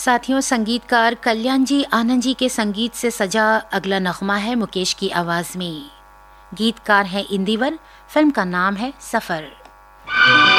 साथियों, संगीतकार कल्याण जी आनंद जी के संगीत से सजा अगला नगमा है मुकेश की आवाज में। गीतकार है इंदिवर, फिल्म का नाम है सफर।